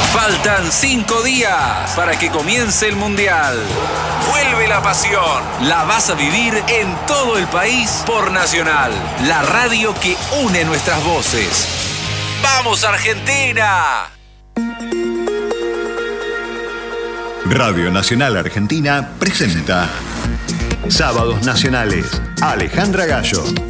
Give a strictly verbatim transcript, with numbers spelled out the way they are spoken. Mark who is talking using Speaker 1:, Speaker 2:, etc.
Speaker 1: Faltan cinco días para que comience el Mundial. Vuelve la pasión. La vas a vivir en todo el país por Nacional, la radio que une nuestras voces. ¡Vamos, Argentina!
Speaker 2: Radio Nacional Argentina presenta Sábados Nacionales. Alejandra Gallo.